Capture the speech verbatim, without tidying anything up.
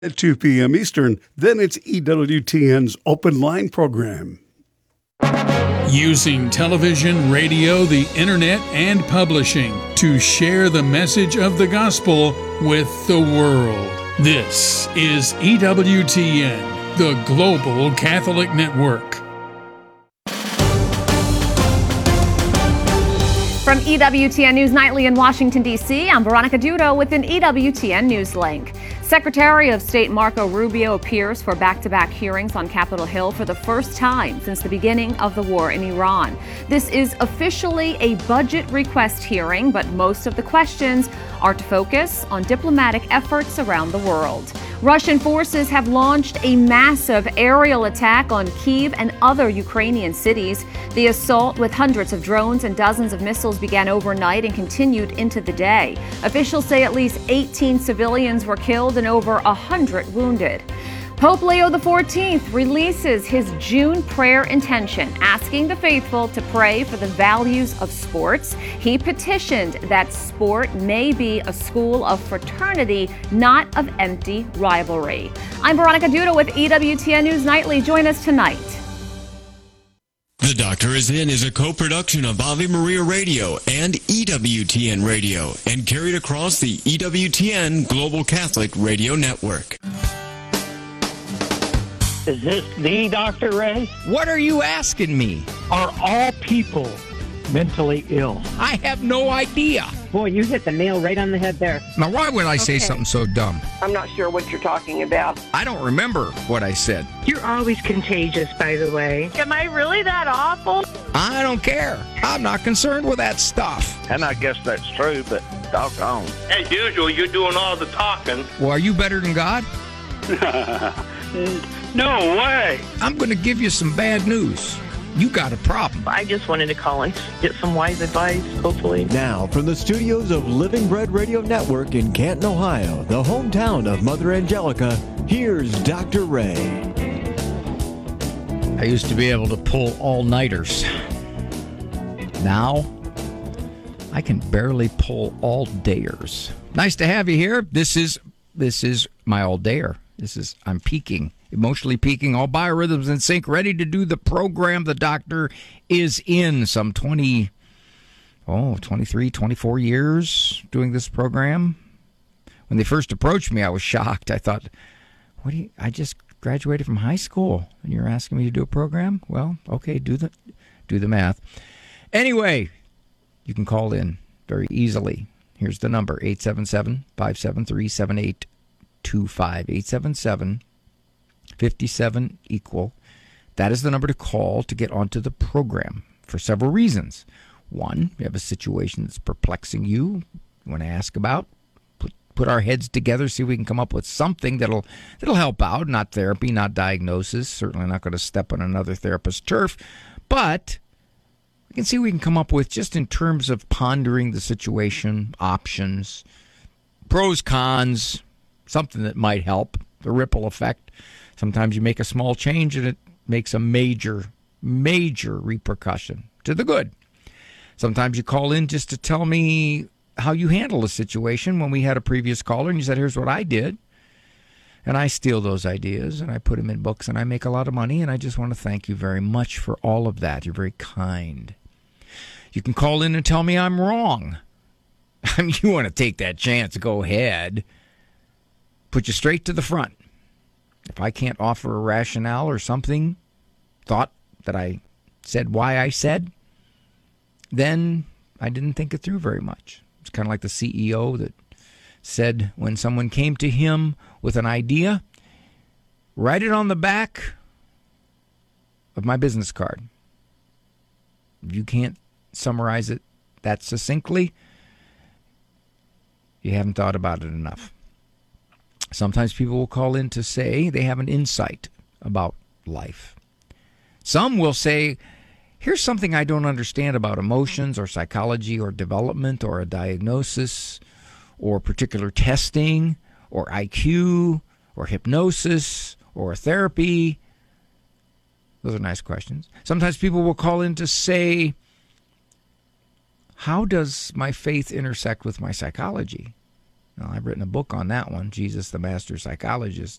At two p.m. Eastern, then it's E W T N's Open Line program. Using television, radio, the internet, and publishing to share the message of the gospel with the world. This is E W T N, the Global Catholic Network. From E W T N News Nightly in Washington, D C, I'm Veronica Dudo with an E W T N News Link. Secretary of State Marco Rubio appears for back-to-back hearings on Capitol Hill for the first time since the beginning of the war in Iran. This is officially a budget request hearing, but most of the questions are to focus on diplomatic efforts around the world. Russian forces have launched a massive aerial attack on Kyiv and other Ukrainian cities. The assault with hundreds of drones and dozens of missiles began overnight and continued into the day. Officials say at least eighteen civilians were killed and over one hundred wounded. Pope Leo the fourteenth releases his June prayer intention, asking the faithful to pray for the values of sports. He petitioned that sport may be a school of fraternity, not of empty rivalry. I'm Veronica Duda with E W T N News Nightly. Join us tonight. The Doctor Is In is a co-production of Ave Maria Radio and E W T N Radio and carried across the E W T N Global Catholic Radio Network. Is this the Doctor Ray? What are you asking me? Are all people mentally ill? I have no idea. Boy, you hit the nail right on the head there. Now, why would I say Okay. something so dumb? I'm not sure what you're talking about. I don't remember what I said. You're always contagious, by the way. Am I really that awful? I don't care. I'm not concerned with that stuff. And I guess that's true, but doggone. As usual, you're doing all the talking. Well, are you better than God? No way. I'm going to give you some bad news. You got a problem. I just wanted to call and get some wise advice, hopefully. Now, from the studios of Living Bread Radio Network in Canton, Ohio, the hometown of Mother Angelica, here's Doctor Ray. I used to be able to pull all-nighters. Now, I can barely pull all-dayers. Nice to have you here. This is this is my all-dayer. This is, I'm peaking, emotionally peaking, all biorhythms in sync, ready to do the program. The Doctor is in some twenty, oh, twenty-three, twenty-four years doing this program. When they first approached me, I was shocked. I thought, what do you, I just graduated from high school and you're asking me to do a program? Well, okay, do the, do the math. Anyway, you can call in very easily. Here's the number, eight seven seven, five seven three, seven eight two five, eight seven seven, five seven, equal. That is the number to call to get onto the program for several reasons. One, you have a situation that's perplexing you, you want to ask about. Put, put our heads together, see if we can come up with something that'll that'll help out. Not therapy, not diagnosis. Certainly not going to step on another therapist's turf. But we can see what we can come up with just in terms of pondering the situation, options, pros, cons, something that might help, the ripple effect. Sometimes you make a small change and it makes a major, major repercussion to the good. Sometimes you call in just to tell me how you handle a situation. When we had a previous caller and you said, here's what I did. And I steal those ideas and I put them in books and I make a lot of money. And I just want to thank you very much for all of that. You're very kind. You can call in and tell me I'm wrong. I mean, you want to take that chance, go ahead. Put you straight to the front. If I can't offer a rationale or something, thought that I said why I said, then I didn't think it through very much. It's kind of like the C E O that said when someone came to him with an idea, write it on the back of my business card. If you can't summarize it that succinctly, you haven't thought about it enough. Sometimes people will call in to say they have an insight about life. Some will say, here's something I don't understand about emotions or psychology or development or a diagnosis or particular testing or I Q or hypnosis or therapy. Those are nice questions. Sometimes people will call in to say, how does my faith intersect with my psychology? Well, I've written a book on that one, Jesus the Master Psychologist.